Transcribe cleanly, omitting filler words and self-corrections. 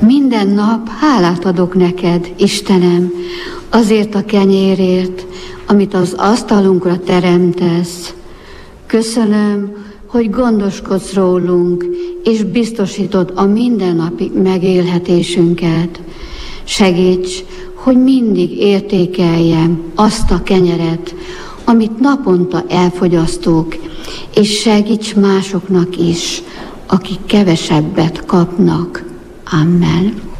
Minden nap hálát adok neked, Istenem, azért a kenyérért, amit az asztalunkra teremtesz. Köszönöm, hogy gondoskodsz rólunk, és biztosítod a mindennapi megélhetésünket. Segíts, hogy mindig értékeljem azt a kenyeret, amit naponta elfogyasztok, és segíts másoknak is, akik kevesebbet kapnak. Amen.